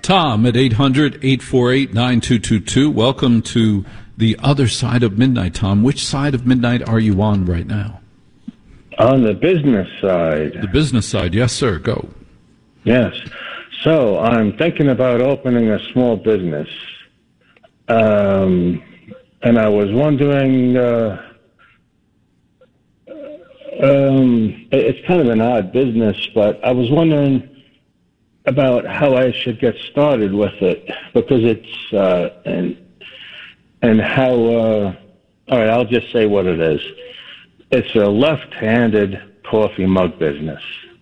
Tom at 800-848-9222. Welcome to the other side of midnight, Tom. Which side of midnight are you on right now? On the business side. The business side, yes, sir. Go. Yes. So I'm thinking about opening a small business. And I was wondering, it's kind of an odd business, but I was wondering about how I should get started with it, because it's, and how, all right, I'll just say what it is. It's a left-handed coffee mug business.